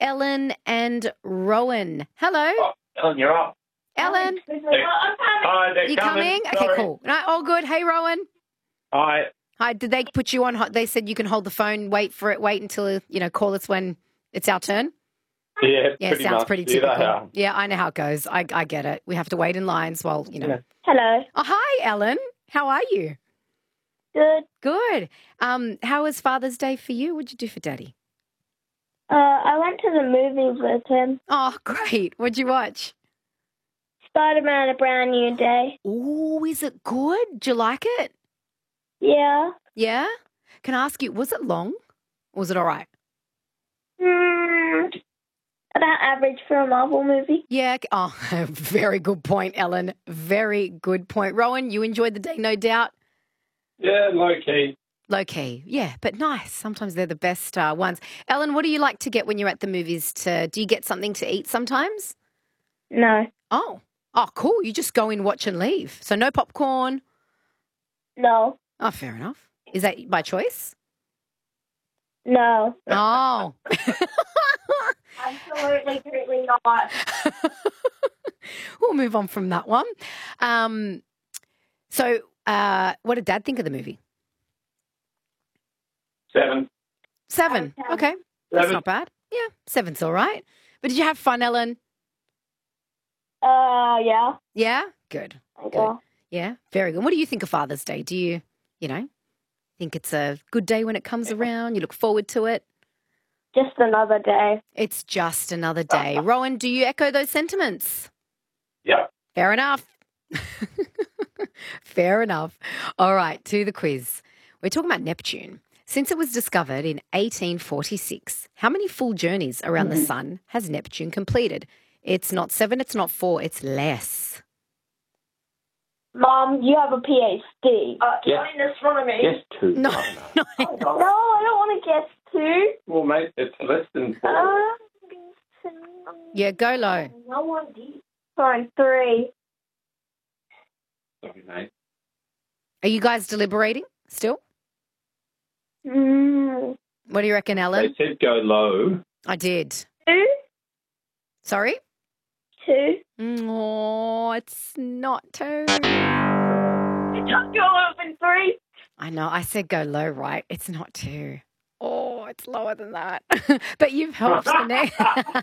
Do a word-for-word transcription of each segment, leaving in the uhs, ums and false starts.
Ellen and Rowan. Hello. Oh, Ellen, you're up. Ellen. Hi, they're You coming. coming? Okay, cool. No, all good. Hey, Rowan. Hi. Hi. Did they put you on? hot- They said you can hold the phone, wait for it, wait until, you know, call us when it's our turn. Yeah, Yeah, pretty sounds much. pretty You know typical. how- Yeah, I know how it goes. I, I get it. We have to wait in lines while, you know. Yeah. Hello. Oh, hi, Ellen. How are you? Good. Good. Um, how was Father's Day for you? What'd you do for Daddy? Uh, I went to the movies with him. Oh, great. What'd you watch? Spider-Man: A Brand New Day. Oh, is it good? Do you like it? Yeah. Yeah? Can I ask you, was it long? Or was it all right? Hmm. About average for a Marvel movie. Yeah. c- Oh, very good point, Ellen. Very good point. Rowan, you enjoyed the day, no doubt. Yeah, low key. Low key. Yeah, but nice. Sometimes they're the best uh, ones. Ellen, what do you like to get when you're at the movies? To Do you get something to eat sometimes? No. Oh. Oh, cool. You just go in, watch and leave. So no popcorn. No. Oh, fair enough. Is that by choice? No. Oh. Absolutely, absolutely not. We'll move on from that one. Um, so, uh, what did Dad think of the movie? Seven. Seven. Okay. Okay. That's Seven. not bad. Yeah, seven's all right. But did you have fun, Ellen? Uh, yeah. Yeah? Good. I Good. guess. Yeah, very good. What do you think of Father's Day? Do you, you know, think it's a good day when it comes around? You look forward to it? Just another day. It's just another day. Rowan, do you echo those sentiments? Yeah. Fair enough. Fair enough. All right, to the quiz. We're talking about Neptune. Since it was discovered in eighteen forty-six, how many full journeys around the sun has Neptune completed? It's not seven, it's not four, it's less. Mom, you have a P H D. Uh, Yes. in astronomy. Guess two. No, I don't know. no. No, I don't want to guess two. Well, mate, it's less than four. Uh, Yeah, go low. no idea. Fine, three. Sorry, mate. Are you guys deliberating still? Mm. What do you reckon, They Ellen? said go low. I did. Two? Sorry? Two. Oh, it's not two. It took you all over three. I know. I said go low, right? It's not two. Oh, it's lower than that. But you've helped the next.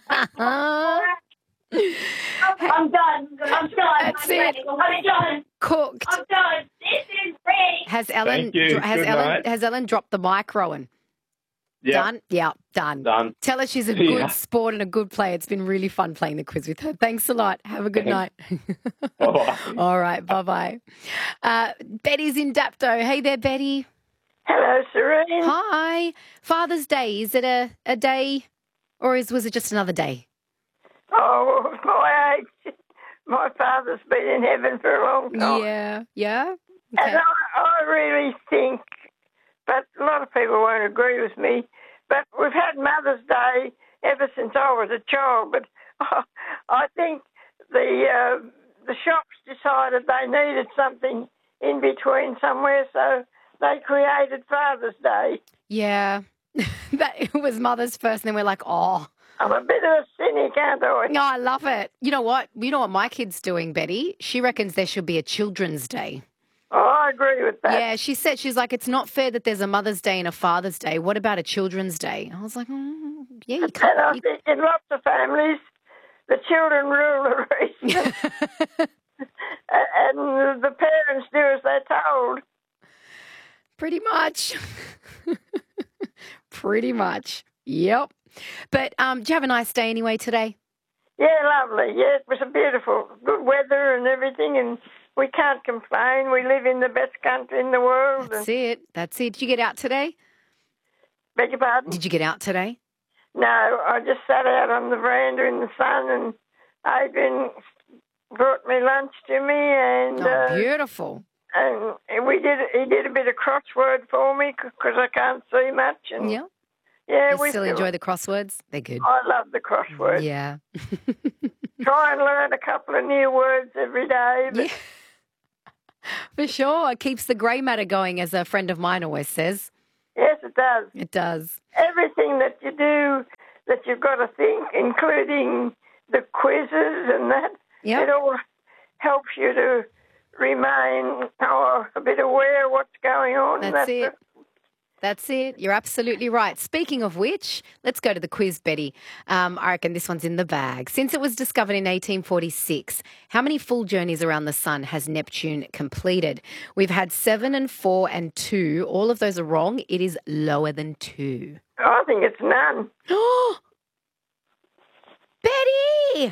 I'm done. I'm done. That's I'm it. ready. I'm done. Cooked. I'm done. This is great. Has Ellen Thank you. dro- has Good Ellen night. has Ellen dropped the mic, Rowan? Yeah. Done? Yeah, done. Done. Tell her she's a Yeah. good sport and a good player. It's been really fun playing the quiz with her. Thanks a lot. Have a good night. Bye-bye. All right, bye-bye. Uh, Betty's in Dapto. Hey there, Betty. Hello, Serene. Hi. Father's Day, is it a, a day or is was it just another day? Oh, my age. My father's been in heaven for a long time. Yeah, yeah. And Okay. I, I really think, but a lot of people won't agree with me, but we've had Mother's Day ever since I was a child. But I think the uh, the shops decided they needed something in between somewhere, so they created Father's Day. Yeah. That it was Mother's first, and then we're like, oh. I'm a bit of a cynic, aren't I? No, I love it. You know what? You know what my kid's doing, Betty? She reckons there should be a Children's Day. Oh, I agree with that. Yeah, she said, she's like, it's not fair that there's a Mother's Day and a Father's Day. What about a Children's Day? I was like, mm, yeah, you And I can't. you- think in lots of families, the children rule the roost, and the parents do as they're told. Pretty much. Pretty much. Yep. But um, do you have a nice day anyway today? Yeah, lovely. Yeah, it was a beautiful, good weather and everything, and we can't complain. We live in the best country in the world. That's And, it. That's it. Did you get out today? beg your pardon? Did you get out today? No, I just sat out on the veranda in the sun, and Adrian brought me lunch to me, and Oh, uh, beautiful. and we did. He did a bit of crossword for me because I can't see much. And Yeah. yeah, You we still enjoy the crosswords? They're good. I love the crossword. Yeah. Try and learn a couple of new words every day. But Yeah. For sure. It keeps the grey matter going, as a friend of mine always says. yes, it does. It does. Everything that you do that you've got to think, including the quizzes and that. Yep. It all helps you to remain oh, a bit aware of what's going on. That's it. That's it. You're absolutely right. Speaking of which, let's go to the quiz, Betty. Um, I reckon this one's in the bag. Since it was discovered in eighteen forty-six, how many full journeys around the sun has Neptune completed? We've had seven and four and two. All of those are wrong. It is lower than two. I think it's none. Oh, Betty!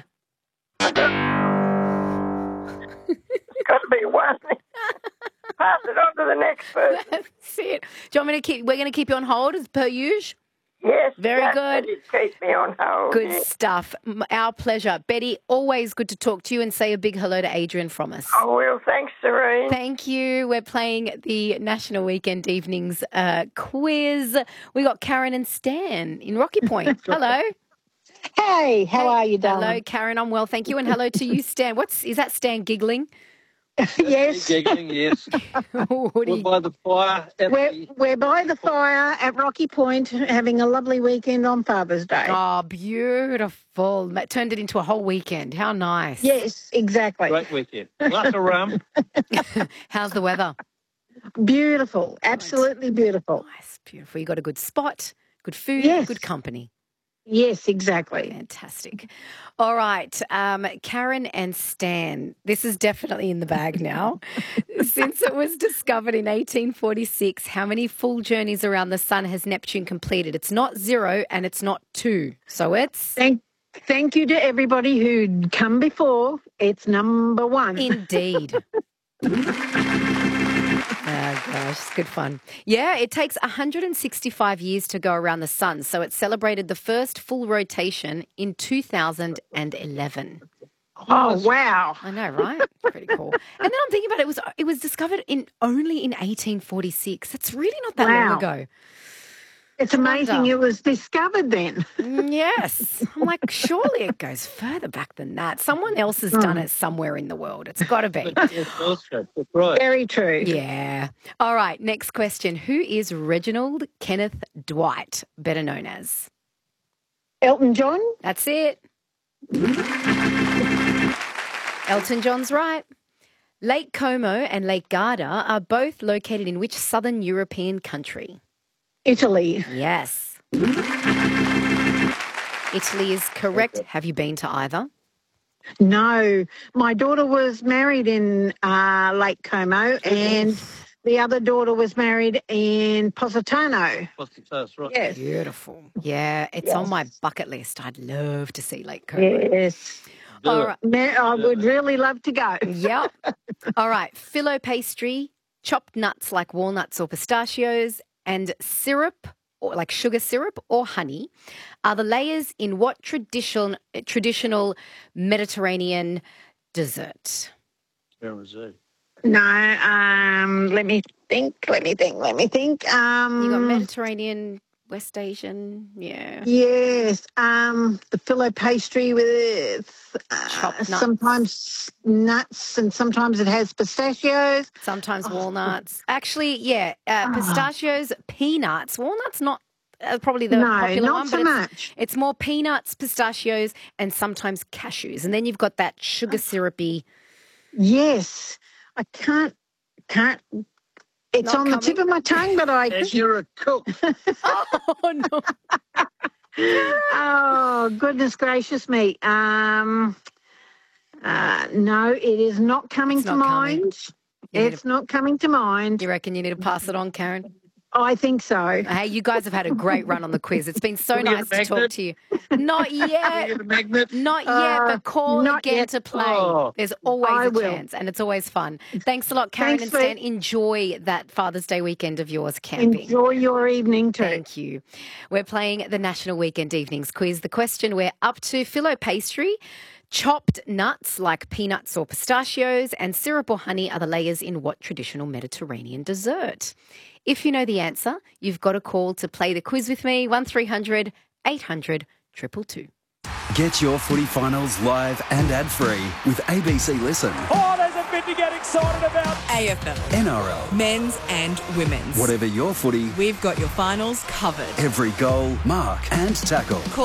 It's got to be one. Pass it on to the next person. That's it. Do you want me to keep? We're going to keep you on hold as per usual. Yes. Very that- good. that keeps me on hold. Good yes. stuff. M- Our pleasure. Betty, always good to talk to you, and say a big hello to Adrian from us. I will. Thanks, Serene. Thank you. We're playing the National Weekend Evenings uh, quiz. We got Karen and Stan in Rocky Point. Hello. Hey, how Hey. are you, darling? Hello, Karen. I'm well, thank you. And hello to you, Stan. What's is that Stan giggling? Yes, Giggling, yes. what do We're you, by the fire. At we're, the, we're by the fire at Rocky Point having a lovely weekend on Father's Day. oh, beautiful. Ma- Turned it into a whole weekend. How nice. Yes, exactly. great weekend. Glass of rum. How's the weather? Beautiful, absolutely beautiful. Nice, beautiful. You got a good spot, good food, Yes. good company. Yes, exactly. Fantastic. All right, um, Karen and Stan, this is definitely in the bag now. Since it was discovered in eighteen forty-six, how many full journeys around the sun has Neptune completed? It's not zero and it's not two. So it's Thank, thank you to everybody who'd come before. It's number one. indeed. Oh, gosh, it's good fun. Yeah, it takes one hundred sixty-five years to go around the sun, so it celebrated the first full rotation in two thousand eleven. Oh, wow. I know, right? Pretty cool. And then I'm thinking about it, it was it was discovered in only in eighteen forty-six. That's really not that long Wow. ago. It's amazing wonder. it was discovered then. Mm, Yes. I'm like, surely it goes further back than that. Someone else has done it somewhere in the world. It's got to be. Yes, also. That's right. Very true. Yeah. All right, next question. Who is Reginald Kenneth Dwight, better known as? Elton John? That's it. Elton John's right. Lake Como and Lake Garda are both located in which southern European country? Italy. Yes. Italy is correct. Have you been to either? No, my daughter was married in uh, Lake Como and the other daughter was married in Positano. What's the first, right? Yes. Beautiful. Yeah, it's on my bucket list. I'd love to see Lake Como. Yes. Do All it. right. Ma- I would really love to go. Yep. All right. Filo pastry, chopped nuts like walnuts or pistachios, and syrup, or like sugar syrup or honey, are the layers in what tradition, traditional Mediterranean dessert? Tiramisu. No, um, let me think, let me think, let me think. Um, You got Mediterranean, West Asian, yeah. Yes, um, the filo pastry with uh, Chopped nuts. sometimes nuts and sometimes it has pistachios. Sometimes walnuts. Actually, yeah, uh, pistachios, peanuts. Walnuts not uh, probably the no, popular not one, so but it's, much. it's more peanuts, pistachios, and sometimes cashews. And then you've got that sugar syrupy. Yes, I can't, can't. It's Not on the coming? tip of my tongue, but I. And you're a cook. Oh no! Oh goodness gracious me! Um, uh, no, it is not coming It's to not coming. mind. You need It's not coming to mind. You reckon you need to pass it on, Karen? I think so. Hey, you guys have had a great run on the quiz. It's been so Can we get nice a to talk magnet? to you. Not yet. Get a magnet. Not yet, Uh, but call not again yet. to play. Oh. There's always I a will. chance, and it's always fun. Thanks a lot, Karen Thanks, and Stan. Lee. Enjoy that Father's Day weekend of yours camping. Enjoy your evening too. Thank you. We're playing the National Weekend Evenings quiz. The question we're up to: filo pastry, chopped nuts like peanuts or pistachios, and syrup or honey are the layers in what traditional Mediterranean dessert? If you know the answer, you've got a call to play the quiz with me, one three hundred eight hundred two two two. Get your footy finals live and ad-free with A B C Listen. Oh, there's a bit to get excited about. A F L, N R L, men's and women's. whatever your footy, We've got your finals covered. every goal, mark and tackle. Call